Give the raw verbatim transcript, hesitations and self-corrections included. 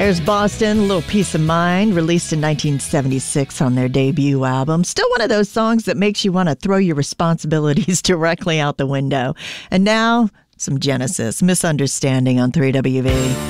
There's Boston, A Little Peace of Mind, released in nineteen seventy-six on their debut album. Still one of those songs that makes you want to throw your responsibilities directly out the window. And now, some Genesis, Misunderstanding on three W V.